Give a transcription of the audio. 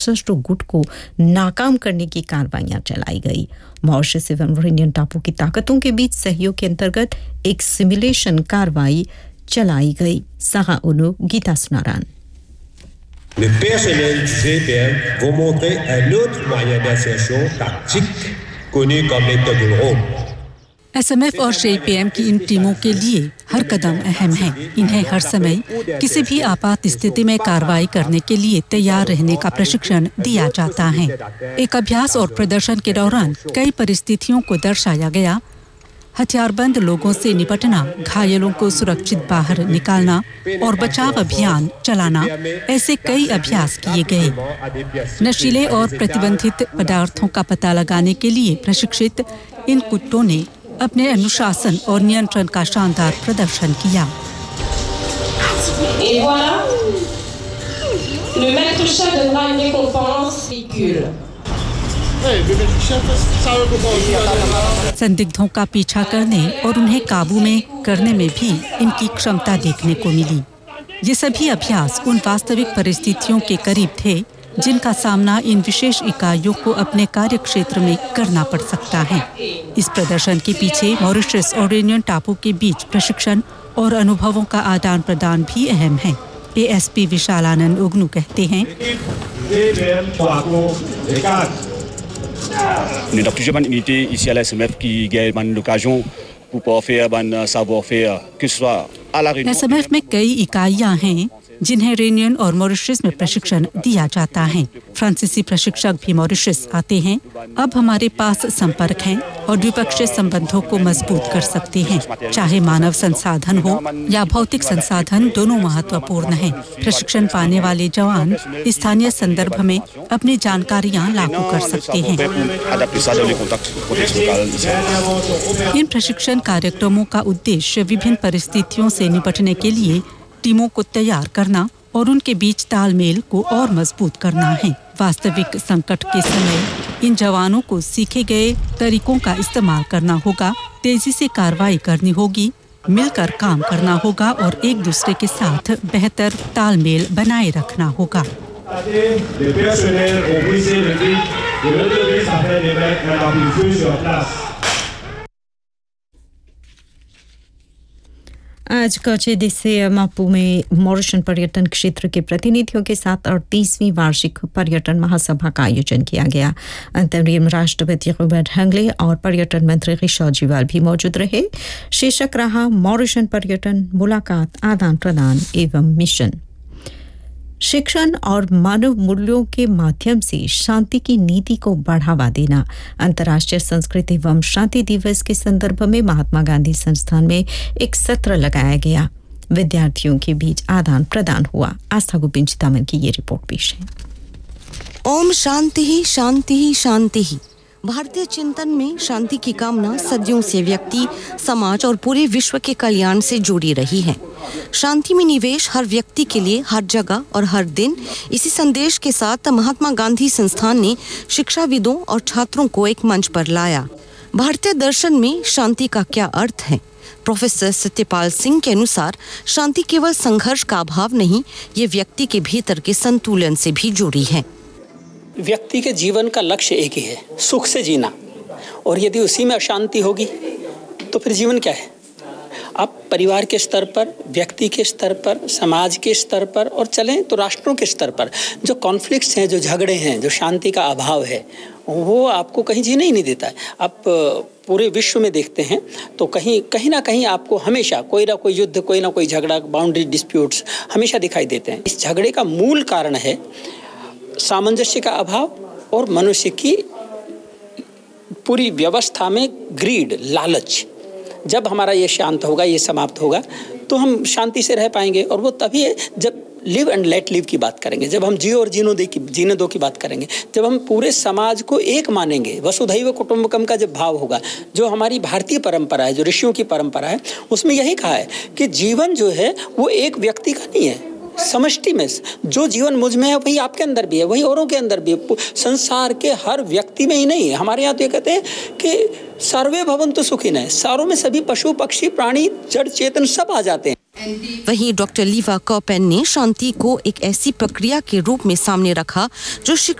राष्ट्र गुट को नाकाम करने की कार्रवाइयां चलाई गई। मॉरिशस एवं रेनियन टापू की ताकतों के बीच सहयोग के अंतर्गत एक सिमुलेशन कार्रवाई चलाई गई। Sarah Ono, Gita Sunaran. Le personnel du GPM va montrer un autre moyen d'insertion tactique connu comme les toggle roll. SMF और जेपीएम की इन टीमों के लिए हर कदम अहम है। इन्हें हर समय किसी भी आपात स्थिति में कार्रवाई करने के लिए तैयार रहने का प्रशिक्षण दिया जाता है। एक अभ्यास और प्रदर्शन के दौरान कई परिस्थितियों को दर्शाया गया। हथियारबंद लोगों से निपटना, घायलों को सुरक्षित बाहर निकालना और बचाव अभियान चलाना, ऐसे कई अभ्यास किए गए। नशीले और प्रतिबंधित पदार्थों का पता लगाने के लिए प्रशिक्षित इन कुत्तों ने अपने अनुशासन और नियंत्रण का शानदार प्रदर्शन किया। संदिग्धों का पीछा करने और उन्हें काबू में करने में भी इनकी क्षमता देखने को मिली। ये सभी अभ्यास उन वास्तविक परिस्थितियों के करीब थे जिनका सामना इन विशेष इकाइयों को अपने कार्यक्षेत्र में करना पड़ सकता है। इस प्रदर्शन के पीछे मॉरिशस और रेनियन टापू के बीच प्रशिक्षण और अनुभवों का आदान प्रदान भी अहम है। एएसपी विशालानंद उग्नु कहते हैं, On est dans plusieurs unités ici à la SMF qui gagnent l'occasion pour pouvoir faire un savoir-faire, que ce soit à la Réunion. SMF में कई इकाइयां हैं जिन्हें रेनियन और मॉरिशस में प्रशिक्षण दिया जाता है। फ्रांसीसी प्रशिक्षक भी मॉरिशस आते हैं। अब हमारे पास संपर्क हैं और द्विपक्षीय संबंधों को मजबूत कर सकते हैं। चाहे मानव संसाधन हो या भौतिक संसाधन, दोनों महत्वपूर्ण हैं। प्रशिक्षण पाने वाले जवान स्थानीय संदर्भ में अपनी जानकारियां लागू कर सकते हैं। इन प्रशिक्षण कार्यक्रमों का उद्देश्य विभिन्न परिस्थितियों से निपटने के लिए टीमों को तैयार करना और उनके बीच तालमेल को और मजबूत करना है। वास्तविक संकट के समय इन जवानों को सीखे गए तरीकों का इस्तेमाल करना होगा, तेजी से कार्रवाई करनी होगी, मिलकर काम करना होगा और एक दूसरे के साथ बेहतर तालमेल बनाए रखना होगा। आज कोचे से मापू में मॉरिशस पर्यटन क्षेत्र के प्रतिनिधियों के साथ 38वीं वार्षिक पर्यटन महासभा का आयोजन किया गया। अंतरिम राष्ट्रपति रोबर्ट हंगले और पर्यटन मंत्री रिशॉर्ड जीवाल भी मौजूद रहे। शीर्षक रहा मॉरिशस पर्यटन, मुलाकात, आदान प्रदान एवं मिशन। शिक्षण और मानव मूल्यों के माध्यम से शांति की नीति को बढ़ावा देना। अंतर्राष्ट्रीय संस्कृति एवं शांति दिवस के संदर्भ में महात्मा गांधी संस्थान में एक सत्र लगाया गया। विद्यार्थियों के बीच आदान प्रदान हुआ। आस्था गोविंद चितामन की ये रिपोर्ट पेश है। ओम शांति ही शांति ही शांति ही। भारतीय चिंतन में शांति की कामना सदियों से व्यक्ति, समाज और पूरे विश्व के कल्याण से जुड़ी रही है। शांति में निवेश हर व्यक्ति के लिए, हर जगह और हर दिन। इसी संदेश के साथ महात्मा गांधी संस्थान ने शिक्षाविदों और छात्रों को एक मंच पर लाया। भारतीय दर्शन में शांति का क्या अर्थ है? प्रोफेसर सत्यपाल सिंह के अनुसार शांति केवल संघर्ष का अभाव नहीं, ये व्यक्ति के भीतर के संतुलन से भी जुड़ी है। व्यक्ति के जीवन का लक्ष्य एक ही है, सुख से जीना। और यदि उसी में अशांति होगी तो फिर जीवन क्या है? आप परिवार के स्तर पर, व्यक्ति के स्तर पर, समाज के स्तर पर और चलें तो राष्ट्रों के स्तर पर जो कॉन्फ्लिक्ट्स हैं, जो झगड़े हैं, जो शांति का अभाव है, वो आपको कहीं जीने ही नहीं देता है। आप पूरे विश्व में देखते हैं तो कहीं ना कहीं आपको हमेशा कोई ना कोई युद्ध, कोई ना कोई झगड़ा, बाउंड्री डिस्प्यूट्स हमेशा दिखाई देते हैं। इस झगड़े का मूल कारण है सामंजस्य का अभाव और मनुष्य की पूरी व्यवस्था में ग्रीड, लालच। जब हमारा ये शांत होगा, ये समाप्त होगा तो हम शांति से रह पाएंगे। और वो तभी है जब लिव एंड लेट लिव की बात करेंगे, जब हम जियो और जीने दो की बात करेंगे, जब हम पूरे समाज को एक मानेंगे। वसुधैव कुटुंबकम का जब भाव होगा, जो हमारी भारतीय परंपरा है, जो ऋषियों की परंपरा है, उसमें यही कहा है कि जीवन जो है वो एक व्यक्ति का नहीं है, समष्टि में। जो जीवन मुझ में है वही आपके अंदर भी है, वही औरों के अंदर भी है, संसार के हर व्यक्ति में ही नहीं है। हमारे यहाँ तो ये कहते हैं कि सर्वे भवन्तु सुखिनः, सारों में सभी पशु, पक्षी, प्राणी, जड़, चेतन सब आ जाते हैं। वहीं डॉक्टर लीवा कॉपेन ने शांति को एक ऐसी प्रक्रिया के रूप में सामने रखा जो